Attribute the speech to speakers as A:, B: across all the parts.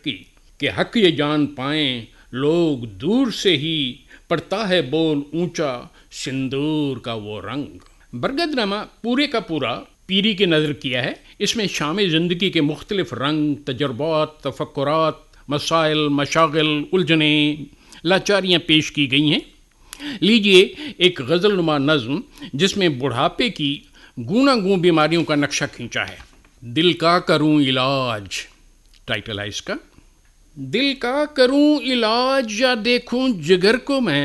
A: کی کہ حق یہ جان پائیں لوگ دور سے ہی، پڑتا ہے بول اونچا سندور کا وہ رنگ۔ برگد نامہ پورے کا پورا پیری کی نظر کیا ہے۔ اس میں شام زندگی کے مختلف رنگ، تجربات، تفکرات، مسائل، مشاغل، الجھنیں، لاچاریاں پیش کی گئی ہیں۔ لیجئے ایک غزل نما نظم جس میں بڑھاپے کی گونا گوں بیماریوں کا نقشہ کھینچا ہے۔ دل کا کروں علاج، ٹائٹل ہے اس کا۔ دل کا کروں علاج یا دیکھوں جگر کو میں،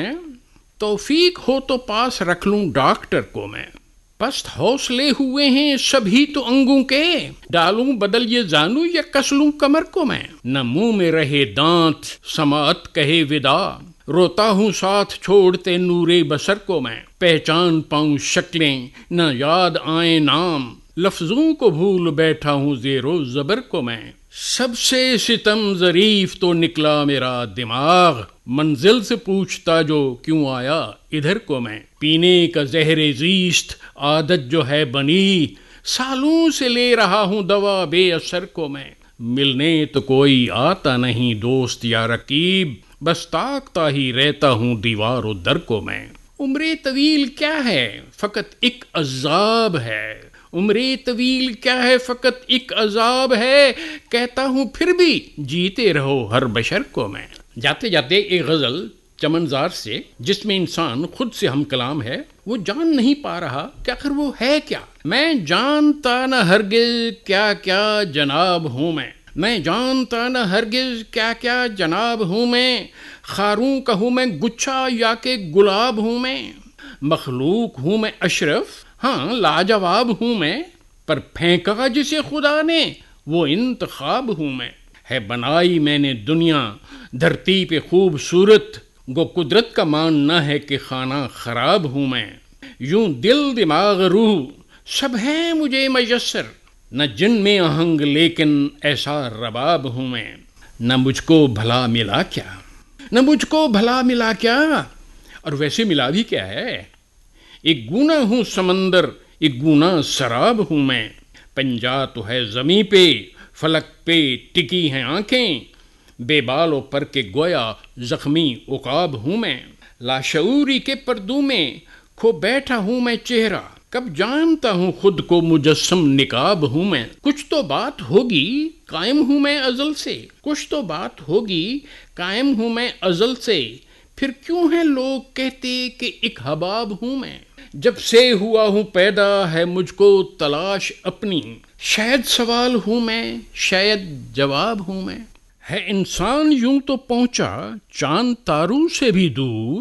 A: توفیق ہو تو پاس رکھ لوں ڈاکٹر کو میں۔ پست حوصلے ہوئے ہیں سبھی تو انگوں کے، ڈالوں بدل یہ زانو یا کس لوں کمر کو میں۔ نہ منہ میں رہے دانت سماعت کہے ودا، روتا ہوں ساتھ چھوڑتے نورے بسر کو میں۔ پہچان پاؤں شکلیں نہ یاد آئیں نام، لفظوں کو بھول بیٹھا ہوں زیر و زبر کو میں۔ سب سے ستم ظریف تو نکلا میرا دماغ، منزل سے پوچھتا جو کیوں آیا ادھر کو میں۔ پینے کا زہر زیست عادت جو ہے بنی، سالوں سے لے رہا ہوں دوا بے اثر کو میں۔ ملنے تو کوئی آتا نہیں دوست یا رقیب، بس تاکتا ہی رہتا ہوں دیوار و در کو میں۔ عمر طویل کیا ہے فقط ایک عذاب ہے، عمر طویل کیا ہے فقط ایک عذاب ہے، کہتا ہوں پھر بھی جیتے رہو ہر بشر کو میں۔ جاتے جاتے ایک غزل چمنزار سے جس میں انسان خود سے ہم کلام ہے، وہ جان نہیں پا رہا کہ آخر وہ ہے کیا۔ میں جانتا نہ ہرگز کیا کیا جناب ہوں میں جانتا نہ ہرگز کیا کیا جناب ہوں میں، خاروں کا ہوں میں گچھا یا کہ گلاب ہوں میں۔ مخلوق ہوں میں اشرف، ہاں لاجواب ہوں میں، پر پھینکا جسے خدا نے وہ انتخاب ہوں میں۔ ہے بنائی میں نے دنیا دھرتی پہ خوبصورت، گو قدرت کا ماننا ہے کہ خانہ خراب ہوں میں۔ یوں دل دماغ روح سب ہے مجھے میسر، نہ جن میں آہنگ لیکن ایسا رباب ہوں میں۔ نہ مجھ کو بھلا ملا کیا، نہ مجھ کو بھلا ملا کیا، اور ویسے ملا بھی کیا ہے۔ ایک گونا ہوں سمندر، ایک گونا سراب ہوں میں۔ پنجا تو ہے زمیں پہ، فلک پہ ٹکی ہیں آنکھیں، بے بال و پر کے گویا زخمی عقاب ہوں میں۔ لاشعوری کے پردوں میں کھو بیٹھا ہوں میں چہرہ، کب جانتا ہوں خود کو مجسم نقاب ہوں میں۔ کچھ تو بات ہوگی قائم ہوں میں ازل سے، کچھ تو بات ہوگی قائم ہوں میں ازل سے، پھر کیوں ہیں لوگ کہتے کہ ایک حباب ہوں میں۔ جب سے ہوا ہوں پیدا ہے مجھ کو تلاش اپنی، شاید سوال ہوں میں شاید جواب ہوں میں۔ ہے انسان یوں تو پہنچا چاند تاروں سے بھی دور،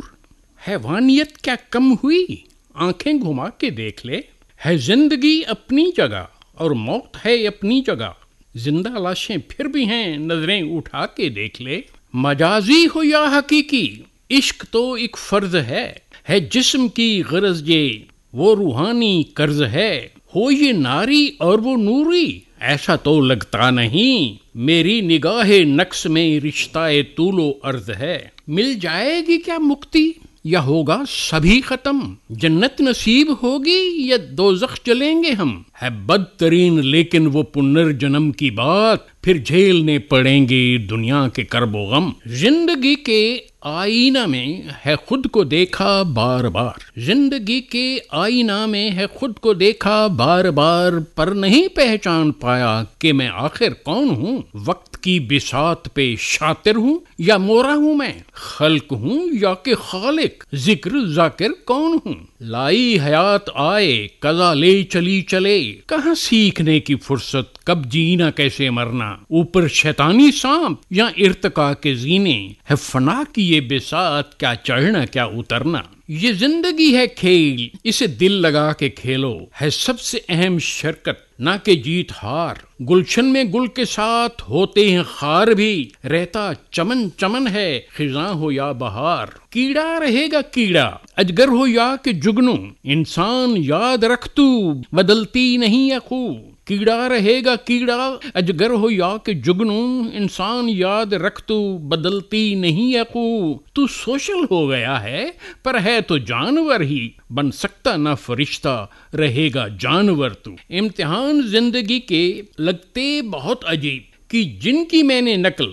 A: حیوانیت کیا کم ہوئی آنکھیں گھما کے دیکھ لے۔ ہے زندگی اپنی جگہ اور موت ہے اپنی جگہ، زندہ لاشیں پھر بھی ہیں نظریں اٹھا کے دیکھ لے۔ مجازی ہو یا حقیقی عشق تو ایک فرض ہے جسم کی غرض یہ وہ روحانی قرض ہے۔ ہو یہ ناری اور وہ نوری ایسا تو لگتا نہیں، میری نگاہ نقص میں رشتہ طول و عرض ہے۔ مل جائے گی کیا مکتی یا ہوگا سبھی ختم، جنت نصیب ہوگی یا دوزخ چلیں گے ہم۔ ہے بدترین لیکن وہ پنرجنم کی بات، پھر جھیلنے پڑیں گے دنیا کے کرب و غم۔ زندگی کے آئینہ میں ہے خود کو دیکھا بار بار، زندگی کے آئینہ میں ہے خود کو دیکھا بار بار، پر نہیں پہچان پایا کہ میں آخر کون ہوں۔ وقت کی بساط پہ شاطر ہوں یا مورا ہوں میں، خلق ہوں یا کہ خالق، ذکر ذاکر کون ہوں۔ لائی حیات آئے قضا لے چلی چلے، کہاں سیکھنے کی فرصت کب جینا کیسے مرنا۔ اوپر شیطانی سانپ یا ارتقا کے زینے، ہے فنا کی یہ بساط کیا چڑھنا کیا اترنا۔ یہ زندگی ہے کھیل اسے دل لگا کے کھیلو، ہے سب سے اہم شرکت نہ کہ جیت ہار۔ گلشن میں گل کے ساتھ ہوتے ہیں خار بھی، رہتا چمن چمن ہے خزاں ہو یا بہار۔ کیڑا رہے گا کیڑا اجگر ہو یا کہ جگنو، انسان یاد رکھ تو بدلتی نہیں ہے خو۔ کیڑا رہے گا کیڑا اجگر ہو یا کہ جگنو، انسان یاد رکھ تو بدلتی نہیں ہے خو۔ تو سوشل ہو گیا ہے پر ہے تو جانور ہی، بن سکتا نہ فرشتہ رہے گا جانور تو۔ امتحان زندگی کے لگتے بہت عجیب کہ جن کی میں نے نقل